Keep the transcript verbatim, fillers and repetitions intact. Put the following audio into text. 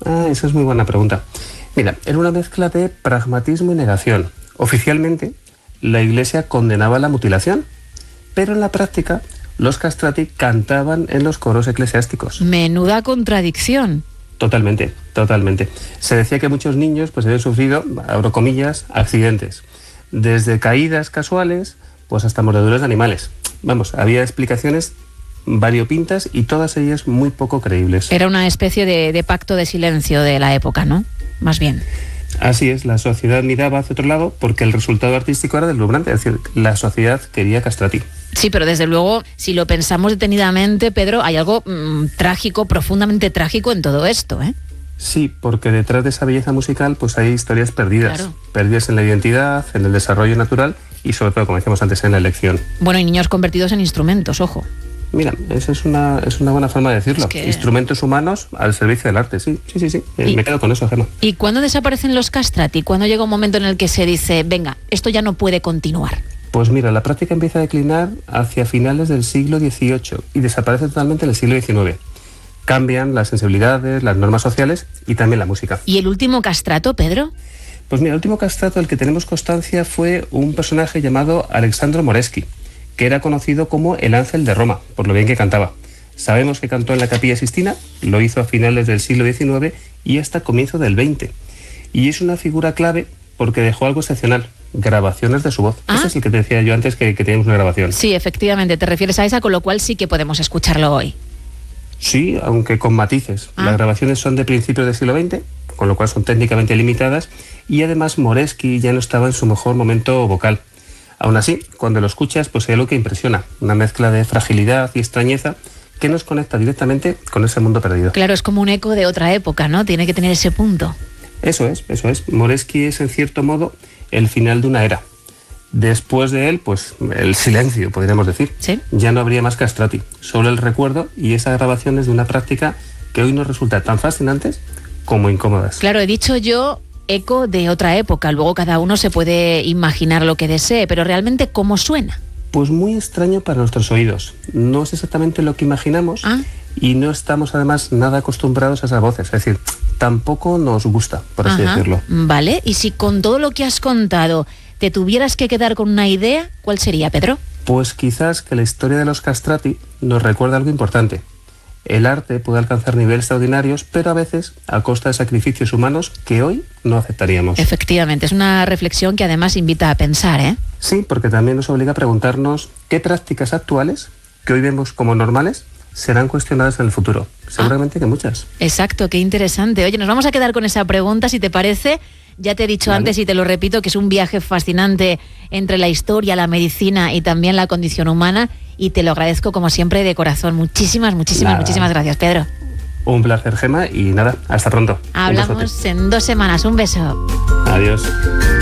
Ah, esa es muy buena pregunta. Mira, era una mezcla de pragmatismo y negación. Oficialmente, la Iglesia condenaba la mutilación, pero en la práctica, los castrati cantaban en los coros eclesiásticos. Menuda contradicción. Totalmente, totalmente. Se decía que muchos niños pues habían sufrido, abro comillas, accidentes. Desde caídas casuales, pues hasta mordeduras de animales. Vamos, había explicaciones variopintas y todas ellas muy poco creíbles. Era una especie de, de pacto de silencio de la época, ¿no? Más bien. Así es, la sociedad miraba hacia otro lado porque el resultado artístico era deslumbrante, es decir, la sociedad quería castrati. Sí, pero desde luego, si lo pensamos detenidamente, Pedro, hay algo mmm, trágico, profundamente trágico en todo esto, ¿eh? Sí, porque detrás de esa belleza musical pues hay historias perdidas, claro. perdidas en la identidad, en el desarrollo natural y sobre todo, como decíamos antes, en la elección. Bueno, y niños convertidos en instrumentos, ojo. Mira, esa es una, es una buena forma de decirlo. Es que... Instrumentos humanos al servicio del arte, sí, sí, sí, sí. Y, me quedo con eso, Gemma. ¿Y cuándo desaparecen los castrati? ¿Cuándo llega un momento en el que se dice, venga, esto ya no puede continuar? Pues mira, la práctica empieza a declinar hacia finales del siglo dieciocho y desaparece totalmente en el siglo diecinueve. Cambian las sensibilidades, las normas sociales y también la música. ¿Y el último castrato, Pedro? Pues mira, el último castrato del que tenemos constancia fue un personaje llamado Alessandro Moreschi, que era conocido como el Ángel de Roma, por lo bien que cantaba. Sabemos que cantó en la Capilla Sixtina, lo hizo a finales del siglo diecinueve y hasta comienzo del veinte. Y es una figura clave porque dejó algo excepcional, grabaciones de su voz. ¿Ah? Ese es el que te decía yo antes, que, que teníamos una grabación. Sí, efectivamente, te refieres a esa, con lo cual sí que podemos escucharlo hoy. Sí, aunque con matices. ¿Ah? Las grabaciones son de principios del siglo veinte, con lo cual son técnicamente limitadas, y además Moreschi ya no estaba en su mejor momento vocal. Aún así, cuando lo escuchas, pues hay algo que impresiona, una mezcla de fragilidad y extrañeza que nos conecta directamente con ese mundo perdido. Claro, es como un eco de otra época, ¿no? Tiene que tener ese punto. Eso es, eso es. Moreschi es, en cierto modo, el final de una era. Después de él, pues, el silencio, podríamos decir. ¿Sí? Ya no habría más castrati, solo el recuerdo y esas grabaciones de una práctica que hoy nos resulta tan fascinantes como incómodas. Claro, he dicho yo... eco de otra época, luego cada uno se puede imaginar lo que desee, pero realmente ¿cómo suena? Pues muy extraño para nuestros oídos, no es exactamente lo que imaginamos. ¿Ah? Y no estamos además nada acostumbrados a esas voces, es decir, tampoco nos gusta, por así Ajá. decirlo. Vale, y si con todo lo que has contado te tuvieras que quedar con una idea, ¿cuál sería, Pedro? Pues quizás que la historia de los castrati nos recuerda algo importante. El arte puede alcanzar niveles extraordinarios, pero a veces a costa de sacrificios humanos que hoy no aceptaríamos. Efectivamente, es una reflexión que además invita a pensar, ¿eh? Sí, porque también nos obliga a preguntarnos qué prácticas actuales, que hoy vemos como normales, serán cuestionadas en el futuro. Seguramente ah, que muchas. Exacto, qué interesante. Oye, nos vamos a quedar con esa pregunta, si te parece. Ya te he dicho vale. antes y te lo repito, que es un viaje fascinante entre la historia, la medicina y también la condición humana. Y te lo agradezco como siempre de corazón. Muchísimas, muchísimas, nada. muchísimas gracias, Pedro. Un placer, Gemma, y nada, hasta pronto. Hablamos en dos semanas. Un beso. Adiós.